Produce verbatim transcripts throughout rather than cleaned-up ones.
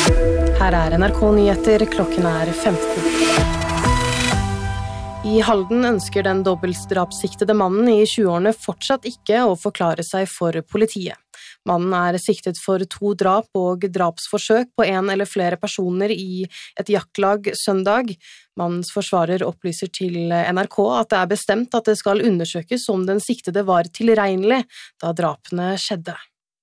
Her er N R K Nyheter, klokken er femten. I Halden ønsker den dobbeltdrapssiktede mannen i tjueårene fortsatt ikke å forklare seg for politiet. Mannen er siktet for to drap og drapsforsøk på en eller flere personer i et jaktlag søndag. Mannens forsvarer opplyser til N R K at det er bestemt at det skal undersøkes om den siktede var tilregnelig da drapene skjedde.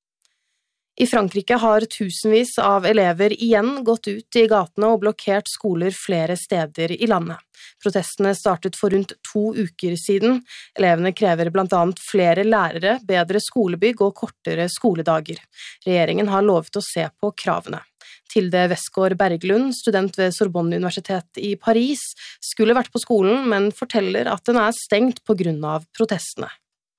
I Frankrike har tusenvis av elever igjen gått ut i gatene og blokkert skoler flere steder i landet. Protestene startet for rundt to uker siden. Elevene krever blant annet flere lærere, bedre skolebygg og kortere skoledager. Regjeringen har lovet å se på kravene. Tilde Westgård Berglund, student ved Sorbonne Universitet i Paris, skulle vært på skolen, men forteller at den er stengt på grunn av protestene.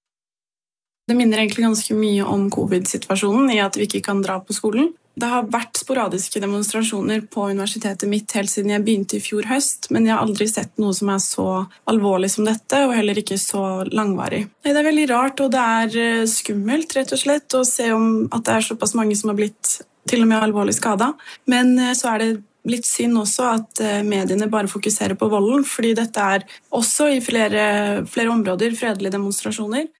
Det minner egentlig ganske mye om covid-situasjonen i at vi ikke kan dra på skolen. Det har vært sporadiske demonstrasjoner på universitetet mitt helt siden jeg begynte i fjor høst, men jeg har aldri sett noe som er så alvorlig som dette, og heller ikke så langvarig. Det er veldig rart, og det er skummelt, rett og slett, å se om at det er såpass mange som har blitt til og med alvorlig skadet. Men så er det litt synd også at mediene bare fokuserer på volden, fordi dette er også i flere, flere områder fredelige demonstrasjoner.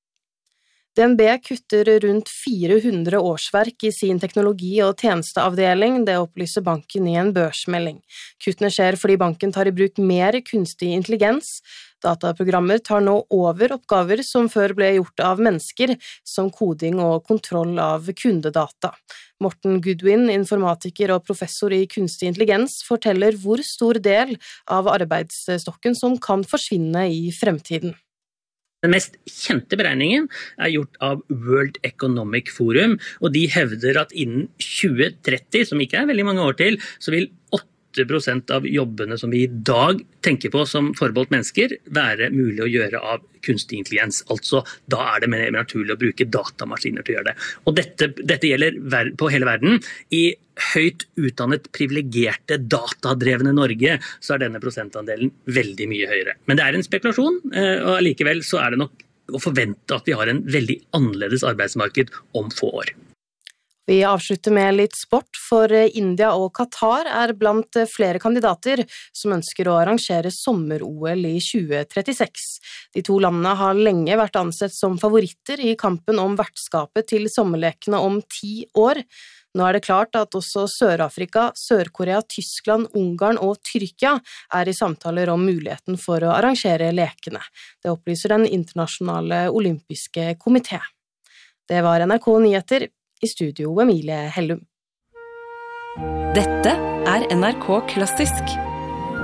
D N B kutter rundt fire hundre årsverk i sin teknologi- og tjenesteavdeling, det opplyser banken i en børsmelding. Kuttene skjer fordi banken tar i bruk mer kunstig intelligens. Dataprogrammer tar nå over oppgaver som før ble gjort av mennesker, som koding og kontroll av kundedata. Morten Goodwin, informatiker og professor i kunstig intelligens, forteller hvor stor del av arbeidsstokken som kan forsvinne i fremtiden. Den mest kjente beregningen er gjort av World Economic Forum, og de hevder at innen tjue tretti, som ikke er veldig mange år til, så vil åtte prosent av jobbene som vi i dag tenker på som forbeholdt mennesker, være mulig å gjøre av kunstig intelligens. Altså, da er det mer naturlig å bruke datamaskiner til å gjøre det. Og dette, dette gjelder på hele verden. I høyt utdannet, privilegerte, datadrevne Norge, så er denne prosentandelen veldig mye høyere. Men det er en spekulasjon, og likevel så er det nok å forvente at vi har en veldig annerledes arbeidsmarked om få år. Vi avslutter med litt sport, for India og Qatar er blant flere kandidater som ønsker å arrangere sommer-O L i tjue trettiseks. De to landene har lenge vært ansett som favoritter i kampen om vertskapet til sommerlekene om ti år. Nå er det klart at også Sør-Afrika, Sør-Korea, Tyskland, Ungarn og Tyrkia er i samtaler om muligheten for å arrangere lekene. Det opplyser den internasjonale olympiske komité. Det var N R K Nyheter. I studio Emilie Hellum. Dette er N R K Klassisk.